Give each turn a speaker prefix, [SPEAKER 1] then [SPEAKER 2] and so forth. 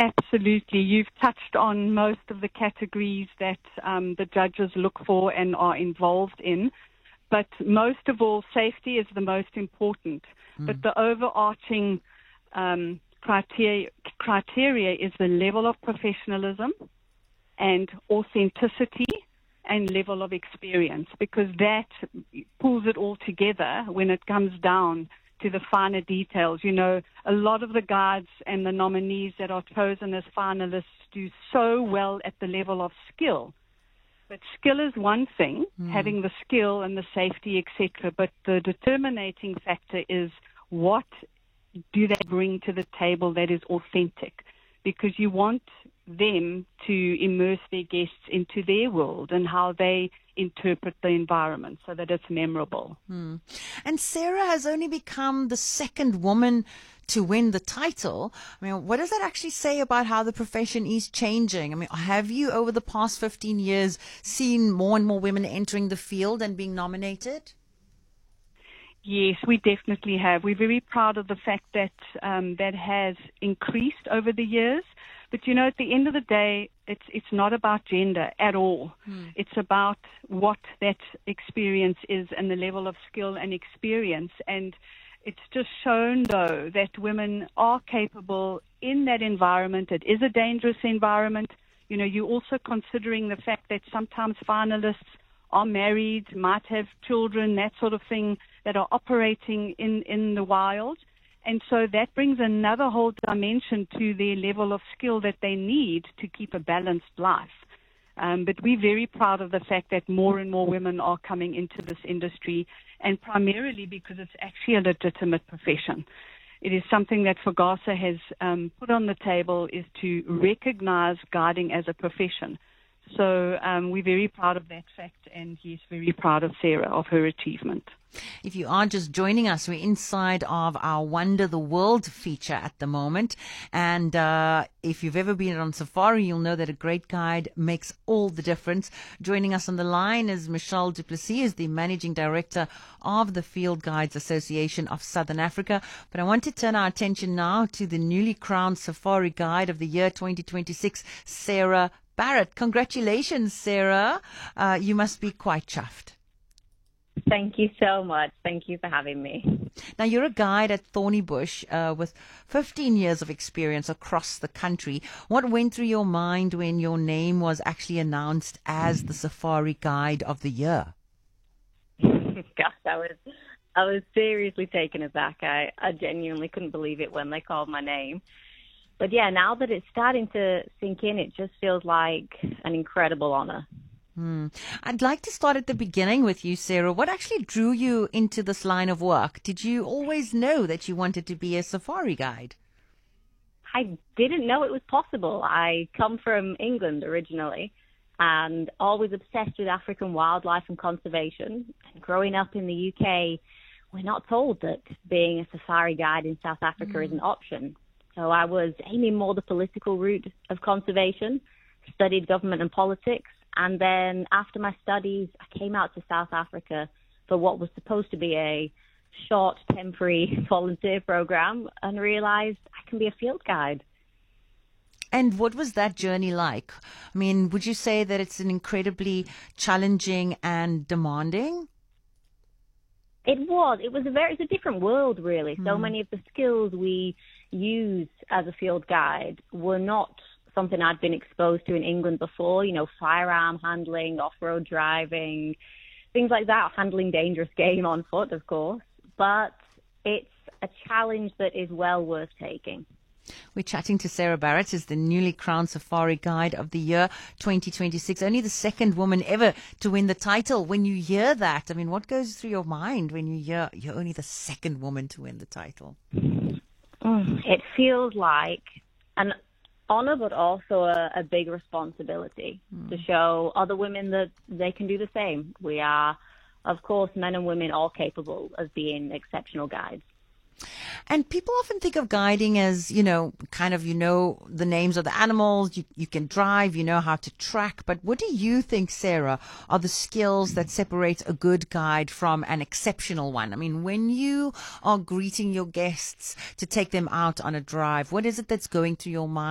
[SPEAKER 1] Absolutely. You've touched on most of the categories that the judges look for and are involved in. But most of all, safety is the most important. But the overarching criteria is the level of professionalism and authenticity and level of experience, because that pulls it all together when it comes down to the finer details. You know, a lot of the guides and the nominees that are chosen as finalists do so well at the level of skill. But skill is one thing, having the skill and the safety, etc. But the determinating factor is what do they bring to the table that is authentic, because you want them to immerse their guests into their world and how they interpret the environment so that it's memorable.
[SPEAKER 2] And Sarah has only become the second woman to win the title. I mean, what does that actually say about how the profession is changing? I mean, have you over the past 15 years seen more and more women entering the field and being nominated?
[SPEAKER 1] Yes, we definitely have. We're very proud of the fact that that has increased over the years. But, you know, at the end of the day, it's not about gender at all. It's about what that experience is and the level of skill and experience. And it's just shown, though, that women are capable in that environment. It is a dangerous environment. You know, you're also considering the fact that sometimes finalists are married, might have children, that sort of thing, that are operating in the wild. And so that brings another whole dimension to their level of skill that they need to keep a balanced life. But we're very proud of the fact that more and more women are coming into this industry, and primarily because it's actually a legitimate profession. It is something that FOGASA has put on the table, is to recognize guiding as a profession. So we're very proud of that fact, and he's very proud of Sarah, of her achievement.
[SPEAKER 2] If you are just joining us, we're inside of our Wonder the World feature at the moment. And if you've ever been on safari, you'll know that a great guide makes all the difference. Joining us on the line is Michelle du Plessis, the Managing Director of the Field Guides Association of Southern Africa. But I want to turn our attention now to the newly crowned Safari Guide of the Year 2026, Sarah Barrett. Congratulations, Sarah. You must be quite chuffed.
[SPEAKER 3] Thank you so much. Thank you for having me.
[SPEAKER 2] Now, you're a guide at Thornybush with 15 years of experience across the country. What went through your mind when your name was actually announced as the Safari Guide of the Year?
[SPEAKER 3] Gosh, I was seriously taken aback. I genuinely couldn't believe it when they called my name. But yeah, now that it's starting to sink in, it just feels like an incredible honor.
[SPEAKER 2] I'd like to start at the beginning with you, Sarah. What actually drew you into this line of work? Did you always know that you wanted to be a safari guide?
[SPEAKER 3] I didn't know it was possible. I come from England originally and always obsessed with African wildlife and conservation. And growing up in the UK, we're not told that being a safari guide in South Africa is an option. So I was aiming more the political route of conservation, studied government and politics. And then after my studies, I came out to South Africa for what was supposed to be a short, temporary volunteer program and realized I can be a field guide.
[SPEAKER 2] And what was that journey like? I mean, would you say that it's an incredibly challenging and demanding?
[SPEAKER 3] It was. It's a different world, really. So many of the skills we use as a field guide were not something I'd been exposed to in England before, you know, firearm handling, off-road driving, things like that, handling dangerous game on foot, of course. But it's a challenge that is well worth taking.
[SPEAKER 2] We're chatting to Sarah Barrett, is the newly crowned Safari Guide of the Year 2026. Only the second woman ever to win the title. When you hear that, I mean, what goes through your mind when you hear you're only the second woman to win the title?
[SPEAKER 3] It feels like an honor, but also a big responsibility to show other women that they can do the same. We are, of course, men and women all capable of being exceptional guides.
[SPEAKER 2] And people often think of guiding as, you know, kind of, you know, the names of the animals, you can drive, you know how to track. But what do you think, Sarah, are the skills that separate a good guide from an exceptional one? I mean, when you are greeting your guests to take them out on a drive, what is it that's going through your mind?